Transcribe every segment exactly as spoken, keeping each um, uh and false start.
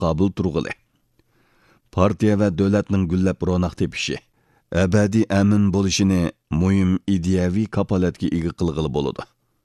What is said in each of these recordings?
taqobil turg'ili. Partiya va davlatning gullab ro'naq tepishi, abadiy amin bo'lishini muhim ideyaviy kapolatga ega qilg'ili bo'ladi.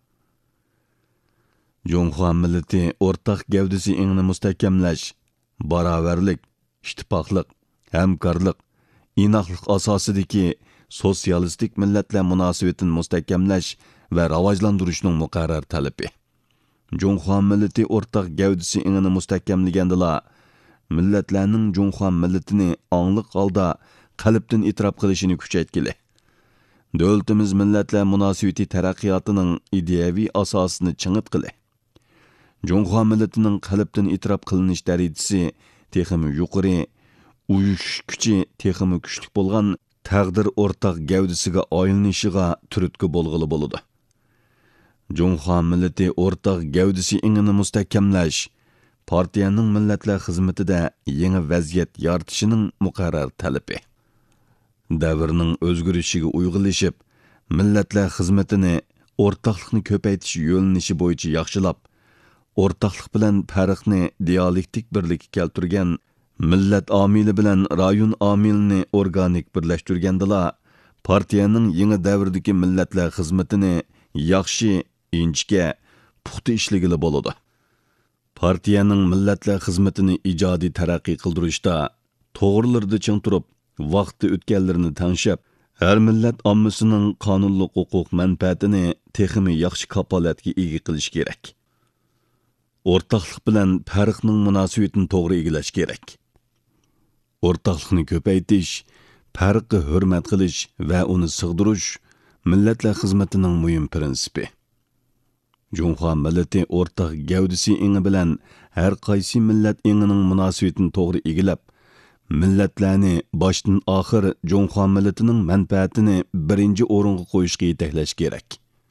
Jonghua millati o'rtaq gavdasi ingni mustahkamlash, barobarlik, ittifoqlik, hamkorlik, inoqlik asosidagi sotsialistik millatlar munosabatini mustahkamlash va rivojlantirishning muqarrar talabi. Jonghua millati o'rtaq gavdasi ingni mustahkamlagandila, millatlarning Jonghua millatini angliq holda qalbdan e'tirof qilishini kuchaytgili. Davlatimiz millatlar munosabati taraqqiyotining ideyaviy asosini chingitgili. Jonghua millatining qalbdan e'tirof qilinish darajasi texmi yuqori, uyushish kuchi texmi kuchli bo'lgan taqdir o'rtaq gavdasiga aylanishiga turtki bo'lg'ili bo'ladi. Jonghua millati o'rtaq gavdasi ingini mustahkamlash, partiyaning millatlar xizmatida yangi vaziyat yaratishining muqarrar talabi. Davrning o'zgarishiga uyg'unlashib, millatlar xizmatini o'rtaqlikni ko'paytirish yo'linishi bo'yicha yaxshilab, o'rtaqlik bilan farqni dialektik birlikka keltirgan, millat omili bilan rayon omilini organik birlashtirgandila, partiyaning yangi davrdagi millatlar xizmatini yaxshi, inchga, puxta ishlagili bo'ladi. Partiyaning millatlar xizmatini ijodiy taraqqiy qildirishda to'g'rilarda ching turib, vaqti o'tganlarini tanishib, har millat ommasining qonunli huquq manfaatini texmi yaxshi kapolatga ega qilish kerak. O'rtaqlik bilan farqning munosabatini to'g'ri egilash kerak. O'rtaqlikni ko'paytirish, farqni hurmat qilish va uni sig'dirish millatlar xizmatining muhim prinsipi. Jonghua millati o'rtaq gavdasi ingi bilan har qaysi millat ingining munosabatini to'g'ri egilab, millatlarni boshdan oxir Jonghua millatining manfaatini birinchi o'ringa qo'yishga yetaklash kerak.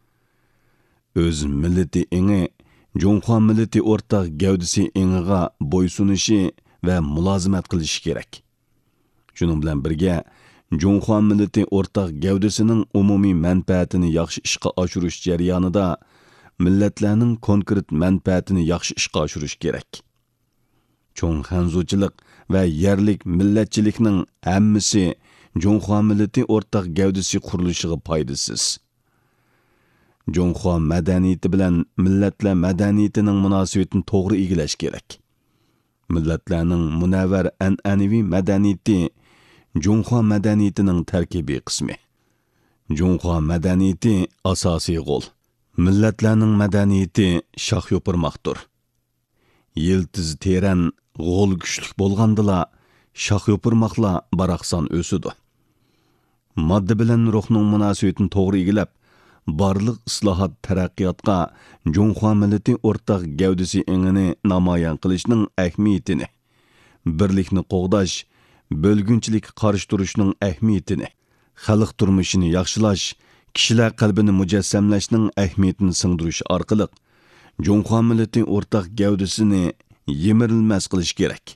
O'z millati ingi Jonghua millati o'rtaq gavdasi ingiga bo'ysunishi va mulozimat qilishi kerak. Shuning bilan birga Jonghua millati o'rtaq gavdasining umumiy manfaatini yaxshi ishga oshirish jarayonida millatlarning konkret manfaatini yaxshi ishga oshirish kerak. Cho'ng xanzuchilik va yerlik millatchilikning hammasi Jonghua millati o'rtaq gavdasi qurilishiga foydasiz. Jonghua madaniyati bilan millatlar madaniyatining munosabatini to'g'ri egilash kerak. Millatlarning munavvar an'anaviy madaniyati Jonghua madaniyatining tarkibiy qismi. Jonghua madaniyati asosiy g'ol. Millatlarning madaniyati shox yo'pirmoqdir. Yiltiz teran g'ol kuchlik bo'lgandila, shox yo'pirmoqlar baraqson o'sidi. Modda bilan ruhning munosabatini to'g'ri egilab, barliq islohot taraqqiyotga Jonghua millati o'rtaq gavdasi ingini namoyon qilishning ahamiyatini, birlikni qo'g'dash, bo'lgunchilik qarshi turishning ahamiyatini, xalq turmushini yaxshilash, kishilar qalbini mujassamlashning ahamiyatini singdirish orqali Jonghua millati o'rtaq gavdasini yemirilmas qilish kerak.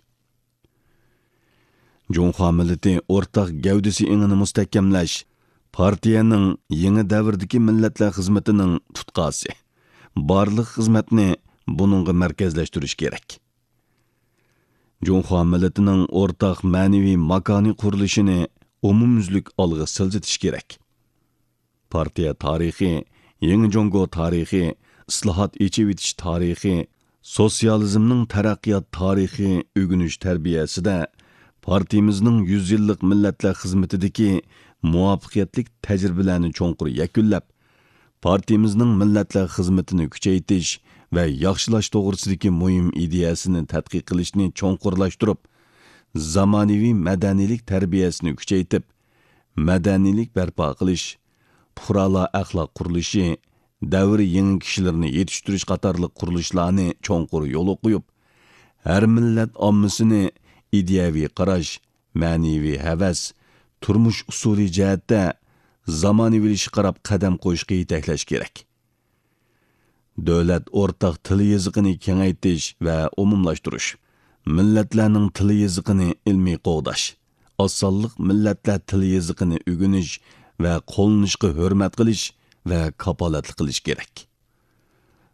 Jonghua millati o'rtaq gavdasi ingini mustahkamlash, partiyaning yangi davrdagi millatlar xizmatining tutqasi, barliq xizmatni buningga markazlashtirish kerak. Jonghua millatining o'rtaq ma'naviy makoniy qurilishini umumyuzlik olg'a siljitish kerak. Partiya tarixi, yangi Jongo tarixi, islohot echivitish tarixi, sotsializmning taraqqiyot tarixi o'g'inish tarbiyasida partiyamizning yuz yillik millatlar xizmatidagi muvaffaqiyatli tajribalarni cho'nqur yakunlab, partiyamizning millatlar xizmatini kuchaytirish va yaxshilash to'g'risidagi muhim ideyasini tadqiq qilishni cho'nqurlashtirib, zamonaviy madaniylik tarbiyasini kuchaytirib, madaniylik barpo qilish, fuqarolar axloq qurilishi, davr yangi kishilarni yetishtirish qatorliq qurilishlarni cho'nqur yo'l qo'yib, har millat ommasini ideyaviy qarash, ma'naviy havas, turmush usuli jihatda zamonaviylashga qarab qadam qo'yishga yetaklash kerak. Davlat o'rtaq til yoziqini kengaytirish va umumlashtirish, millatlarning til yoziqini ilmiy qo'g'dash, osonliq millatlar til yoziqini o'rganish va qo'llanishga hurmat qilish va kapolatlik qilish kerak.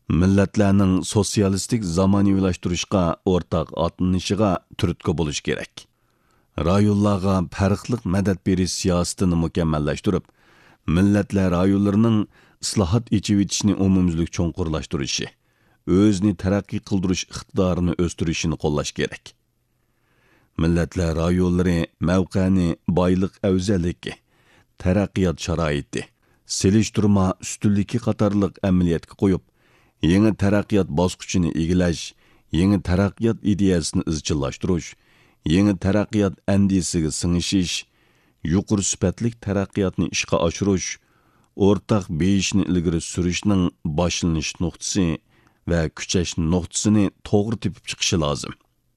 millatlarning sotsialistik zamonaviylashtırishga o'rtaq atlanışıga turtki bo'lish kerak. Rayonlarga farqli madad berish siyosatini mukammallashtirib, millatlar rayonlarining islohot echivitishni umumyuzlik cho'nqurlashtirishi, o'zini taraqqiy qildirish iqtidorini o'stirishini qo'llash kerak. Millatlar rayonlari mavqani, boylik afzalligi, taraqqiyot sharoiti, selishtirma ustunligi qatorliq amaliyotga qo'yib, yangi taraqqiyot bosqichini egillash, yangi taraqqiyot ideyasini izchillashtirish, yangi taraqqiyot andisiga singishish, yuqori sifatli taraqqiyotni ishga oshirish, o'rtaq beyishni ilgari surishning boshlanish nuqtasi va kuchash nuqtasini to'g'ri tepib chiqishi lozim.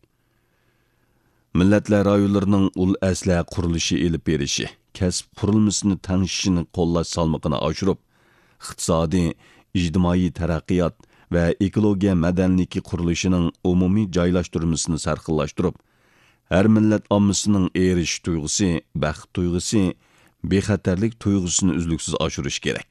Millatlar rayonlarining ul asla qurilishi elib berishi, kasb qurilmasini tangishishini qo'llash salmoqini oshirib, iqtisodiy, ijtimoiy taraqqiyot va ekologiya madaniyati qurilishining umumiy joylashtirmasini sarxillashtirib, har millat ommasining erish tuyg'usi, baxt tuyg'usi, bexatarlik tuyg'usini uzluksiz oshirish kerak.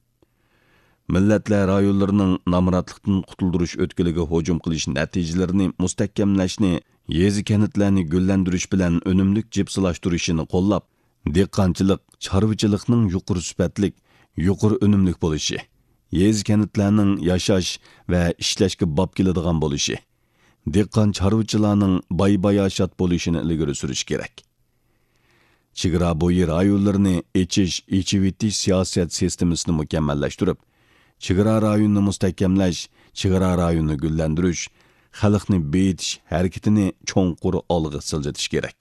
Millatlar rayonlarining namratlikdan qutuldirish o'tkiliga hujum qilish natijalarini mustahkamlashni, yezi kanitlarni gullantirish bilan unumlik jipsilashtirishini qo'llab, dehqonchilik, chorvachilikning yuqori sifatli, yuqori unumlik bo'lishi, yezi kanitlarning yashash va ishlashga bob keladigan bo'lishi, dehqon chorvachilarning boy-bayashat bo'lishini ilgari surish kerak. Chegara bo'yi rayonlarini echish, echivitish siyosat sistemasini mukammallashtirib, chegara rayonini mustahkamlash, chegara rayonini gullantirish, xalqni beyitish harakatini cho'nqur olg'a siljitish kerak.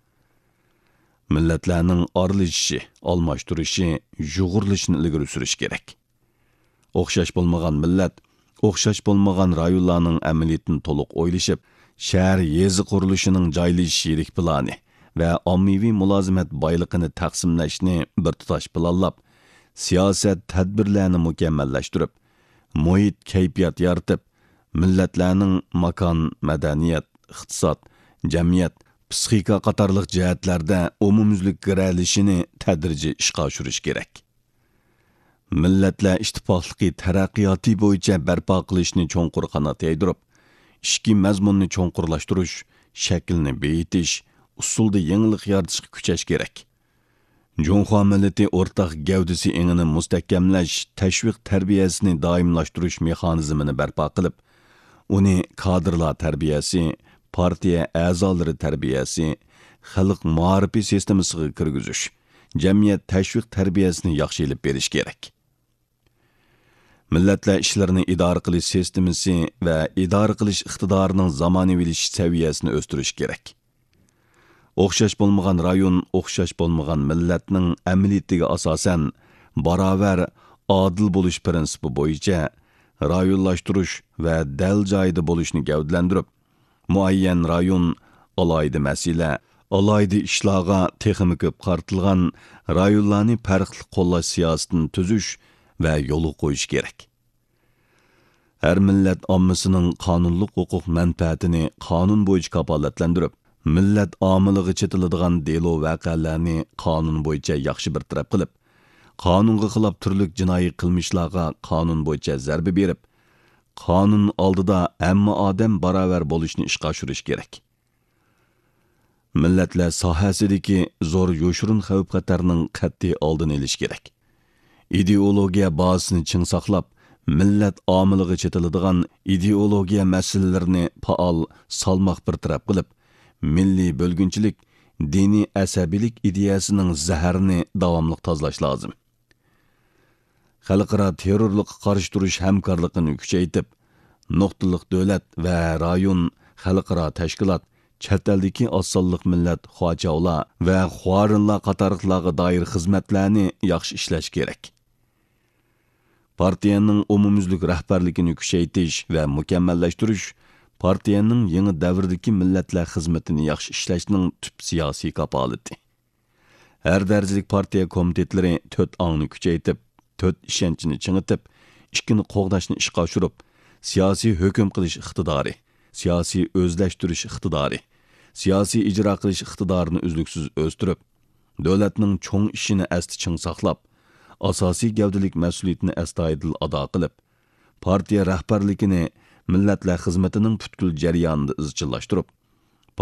Millatlarning oralishishi, almashtirishi, yug'urilishini ilgari surish kerak. O'xshash bo'lmagan millat, o'xshash bo'lmagan rayonlarning amaliyatini to'liq o'ylashib, shahar yezi qurilishining joylashish yirik plani va ommaviy mulozimat boyligini taqsimlashni bir tutash planlab, siyosat tadbirlarini mukammallashtirib, muhit kayfiyat yaratib, millatlarning makon, madaniyat, iqtisod, jamiyat, psixika qatorliq jihatlarda umumyuzlik giralishini tadrijiy ishga oshirish kerak. Millatlar ittifoqligi taraqqiyoti bo'yicha barpo qilishni cho'nqur qanot yaydirib, ishki mazmunni cho'nqurlashtirish, shaklni beyitish, usulda yangilik yaratishga kuchash kerak. Junxo millati o'rtaq gavdisi engini mustahkamlash, tashviq tarbiyasini doimlashtirish mexanizmini barpo qilib, uni kadrlar tarbiyasi, partiya a'zolari tarbiyasi, xalq muarifi sistemasiga kirgizish, jamiyat tashviq tarbiyasini yaxshi ilib berish kerak. Millatlar ishlarini idora qilish sistemasi va idora qilish iqtidorining zamonaviylashish saviyasini o'stirish kerak. O'xshash bo'lmagan rayon, o'xshash bo'lmagan millatning amaliyatiga asosan barobar adil bo'lish prinsipi bo'yicha rayonlashtirish va dal joyida bo'lishni gavdalantirib, muayyan rayon, alohida masala, alohida ishlarga texnik ko'p qartilgan rayonlarni farqli qo'llash siyosatini tuzish va yo'l qo'yish kerak. Har millat ommasining qonunliq huquq manfaatini qonun bo'yicha kafolatlantirib, millat omiliga chetiladigan delo voqealarni qonun bo'yicha yaxshi bir taraf qilib, qonunga xilof turli jinoiy qilmishlarga qonun bo'yicha zarba berib, qonun oldida hamma odam barobar bo'lishni ishga oshirish kerak. Millatlar sohasidagi zo'r yo'shirin xavf-xatarning qat'iy oldini olish kerak. Ideologiya bazasini ching saqlab, millat omiliga chetiladigan ideologiya masalalarini faol salmoq bir taraf qilib, milliy bo'lgunchilik, diniy asabiylik ideyasining zaharini davomli tozalash lozim. Xalqaro terrorlikqa qarshi turish hamkorligini kuchaytirib, nuqtaliq davlat va rayon, xalqaro tashkilot, chet eldagi osonliq millat xo'javlar va xo'rinlar qatorliqlarga doir xizmatlarni yaxshi ishlash kerak. Partiyaning umumyuzlik rahbarligini kuchaytirish va mukammallashtirish partiyaning yangi davrdagi millatlar xizmatini yaxshi ishlashning tub siyosiy kapolati. Har darajalik partiya komitetlari to'rt ongni kuchaytirib, to'rt ishonchni chingitib, ikkini qo'g'dashni ishga oshirib, siyosiy hukm qilish iqtidori, siyosiy o'zlashtirish iqtidori, siyosiy ijro qilish iqtidorini uzluksiz o'stirib, davlatning cho'ng ishini asti ching saqlab, asosiy gavdalik mas'uliyatni astoydil ado qilib, partiya rahbarligini millatlar xizmatining butkul jarayonida izchillashtirib,